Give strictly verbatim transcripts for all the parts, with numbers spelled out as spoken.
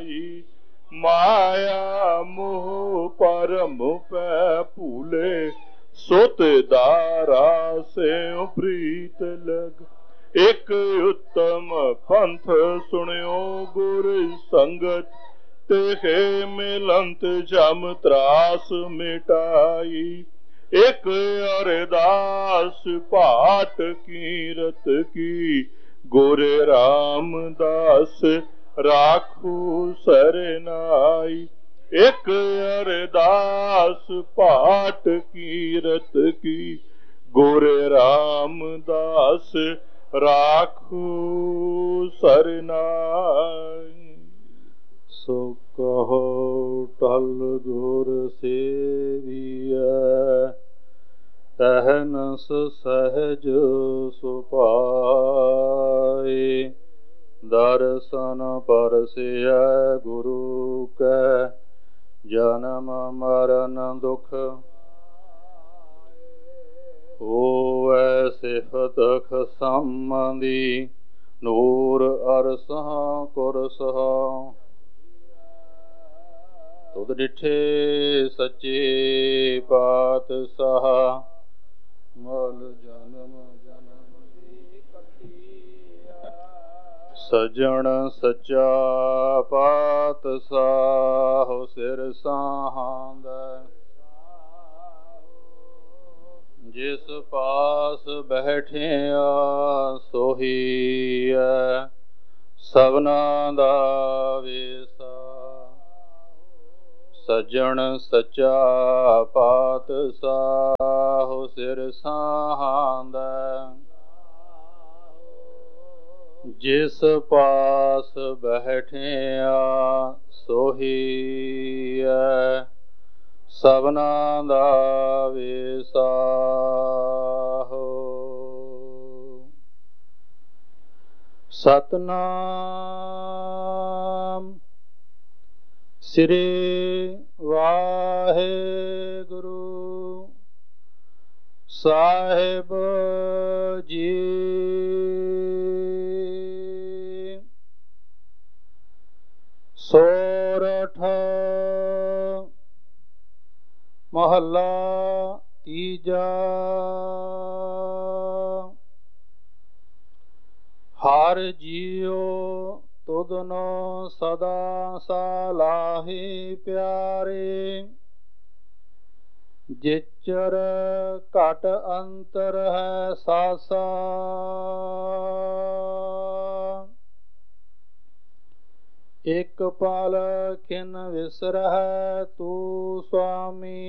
माया मोह परम पै भूले, सुत दारा से प्रीत लग। एक उत्तम पंथ सुनियो गुर संगत, तेहे मिलंत जम त्रास मिटाई। एक अरदास पाठ कीरत की, गोरे रामदास राखू सरनाई। एक अरदास पाठ कीरत की, गोरे रामदास राखू सरनाई। सो कहो टल गुर सेविया, तहनस सहज सुपाए। दर्शन परसिया गुरु कै, जन्म मरण दुख होवै सिफत खसंबंधी। नूर अरसह कुरसह, तुद डिठे सच्चे पातशाह। मल जन्म जन्म दी कटिया, सजण सच्चा पातशाह सिर साहांदै। जिस पास बैठिया सोही है, सबना दा वेसा। सज्जन सच्चा पातशाह सिर साहांदै। जिस पास बैठिया सोही है, सबना दा वेसा हो। सतनाम श्री वाहेगुरु साहिब जी। सोरठ महला तीजा। हर जियो तुदनो सदा सलाही प्यारे। जिचर घट अंतर है सासा। एक पल खिन विसरह तू स्वामी।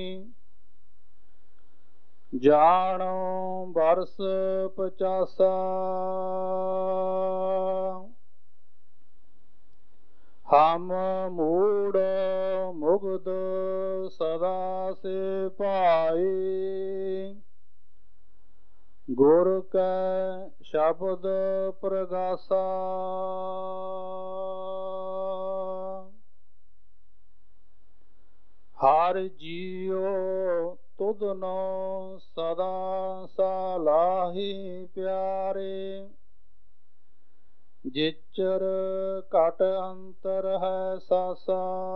जानो बरस पचासा। हम मूड मुग्ध सदा से पाए। गुर कै शब्द प्रगासा। हर जियो तुदनो सदा सलाही प्यारे। जिचर घट अंतर है सासा।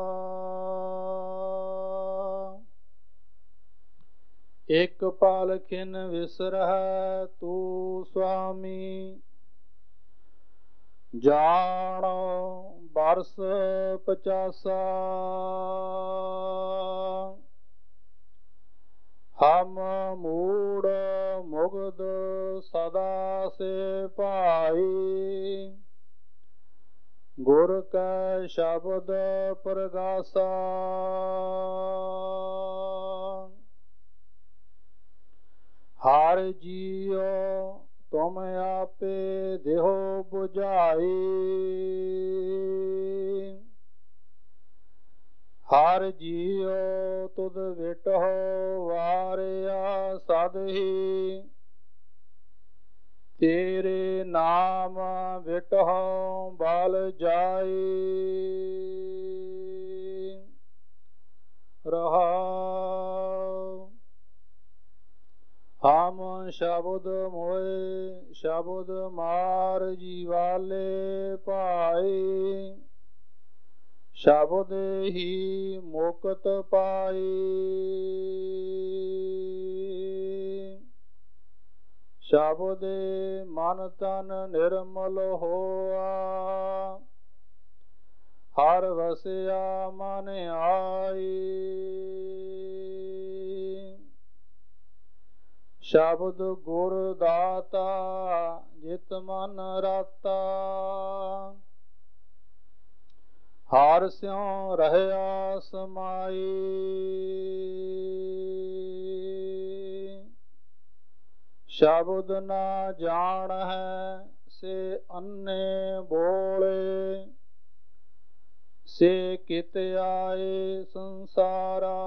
एक पल खिन विसरह तू स्वामी। जानो बरस पचासा। हम मूड मुग्ध सदा से पाई। गुर कै शब्द प्रगासा। हर जियो तुम आपे देहो बुझाई। हर जियो तुद विटहो वारिया सदही। तेरे नाम विटहो बल जाई। रहा हम शब्द मोए शब्द मार जीवाले पाई। ਸ਼ਬਦ ਹੀ ਮੁਕਤ ਪਾਈ। ਸ਼ਬਦ ਮਨ ਤਨ ਨਿਰਮਲ ਹੋਆ। ਹਰ ਵਸਿਆ ਮਨ ਆਈ। ਸ਼ਬਦ ਗੁਰ ਦਾਤਾ ਜਿਤ ਮਨ ਰਾਤਾ। ਹਰ ਸਿਉ ਰਹਿਆ ਸਮਾਈ। ਸ਼ਬਦ ਨਾ ਜਾਣ ਹੈ ਸੇ ਅੰਨੇ ਬੋਲੇ। ਸੇ ਕਿਤ ਆਏ ਸੰਸਾਰਾ।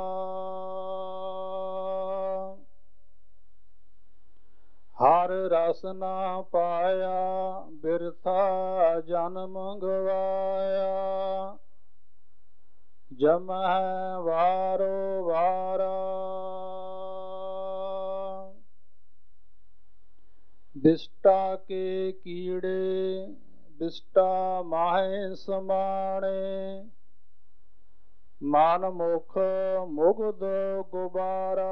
ਹਰ ਰਸ ਨਾ ਪਾਇਆ ਬਿਰਥਾ ਜਨਮ ਗਵਾਇਆ। ਜਮਹਿ ਵਾਰੋ ਵਾਰਾ। ਬਿਸਟਾ ਕੇ ਕੀੜੇ ਬਿਸਟਾ ਮਾਹੇ ਸਮਾਣੇ। ਮਨ ਮੁਖ ਮੁਗਧ ਗੁਬਾਰਾ।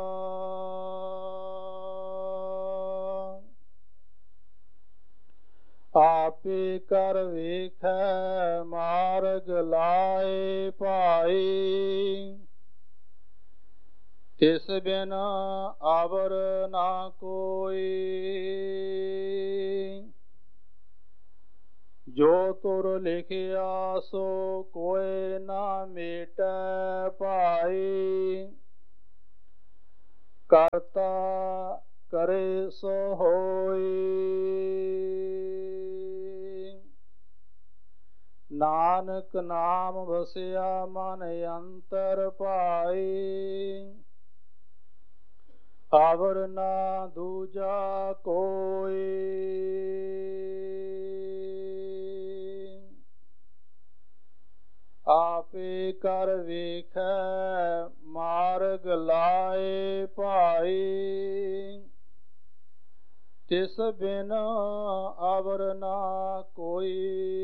ਆਪੇ ਕਰ ਵੇਖੈ ਮਾਰਗ ਲਾਏ ਭਾਈ। ਤਿਸ ਬਿਨ ਅਵਰ ਨਾ ਕੋਈ। ਜੋ ਤੁਰ ਲਿਖਿਆ ਸੋ ਕੋਇ ਨਾ ਮੇਟੈ ਭਾਈ। ਕਰਤਾ ਕਰੇ ਸੋ ਹੋਈ। ਨਾਨਕ ਨਾਮ ਵਸਿਆ ਮਨ ਅੰਤਰ ਭਾਈ। ਅਵਰ ਨਾ ਦੂਜਾ ਕੋਈ। ਆਪੇ ਕਰ ਵੇਖੈ ਮਾਰਗ ਲਾਏ ਭਾਈ। ਤਿਸ ਬਿਨ ਅਵਰ ਨਾ ਕੋਈ।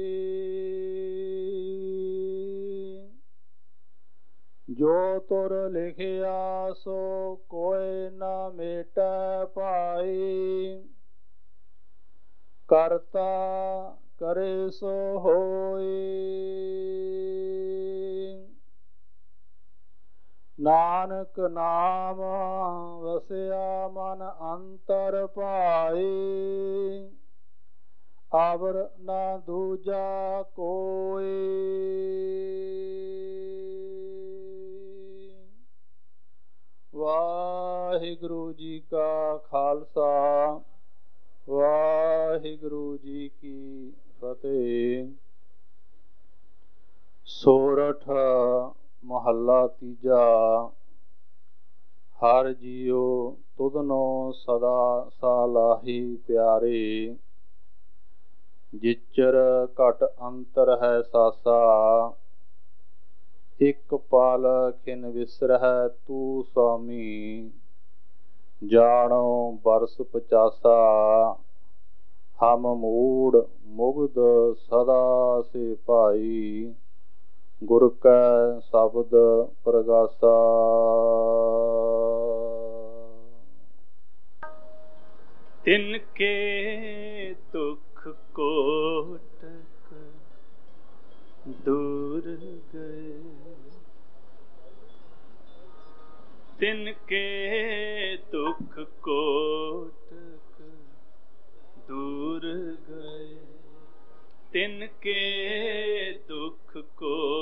ਜੋ ਤੁਰ ਲਿਖਿਆ ਸੋ ਕੋਇ ਨਾ ਮੇਟੈ ਭਾਈ। ਕਰਤਾ ਕਰੇ ਸੋ ਹੋਈ। ਨਾਨਕ ਨਾਮ ਵਸਿਆ ਮਨ ਅੰਤਰ ਭਾਈ। ਅਵਰ ਨਾ ਦੂਜਾ ਕੋਈ। ਵਾਹਿਗੁਰੂ ਜੀ ਕਾ ਖਾਲਸਾ ਵਾਹਿਗੁਰੂ ਜੀ ਕੀ ਫਤਿਹ। ਸੋਰਠ ਮਹੱਲਾ ਤੀਜਾ। ਹਰ ਜੀਉ ਤੁਧਨੋ ਸਦਾ ਸਾਲਾਹੀ ਪਿਆਰੇ। ਜਿਚਰ ਘਟ ਅੰਤਰ ਹੈ ਸਾਸਾ। ਇਕ ਪਲ ਖਿਨ ਵਿਸਰਹਿ ਤੂੰ ਸੁਆਮੀ। ਜਾਣੋ ਬਰਸ ਪਚਾਸਾ। ਹਮ ਮੂੜ ਮੁਗਧ ਸਦਾ ਸੇ ਭਾਈ। ਗੁਰ ਕੈ ਸ਼ਬਦ ਪ੍ਰਗਾਸਾ। ਤਿਨ ਕੇ ਦੁਖ ਕੋਟਕ ਦੂਰ ਗਏ। ਤਿਨ ਕੇ ਦੁਖ ਕੋਟਕ ਦੂਰ ਗਏ। ਤਿਨ ਕੇ ਦੁਖ ਕੋਟਕ